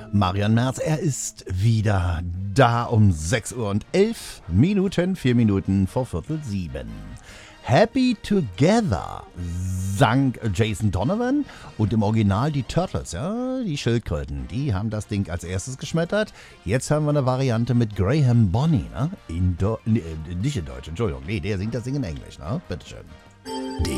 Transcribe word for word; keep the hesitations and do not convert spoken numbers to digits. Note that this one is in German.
Marian Merz, er ist wieder da um sechs Uhr und elf Minuten, vier Minuten vor Viertel sieben. Happy Together sang Jason Donovan und im Original die Turtles, ja, die Schildkröten, die haben das Ding als erstes geschmettert. Jetzt haben wir eine Variante mit Graham Bonny, ne? In Do- nee, nicht in Deutsch, Entschuldigung, nee, der singt das Ding in Englisch, ne? Bitteschön. Die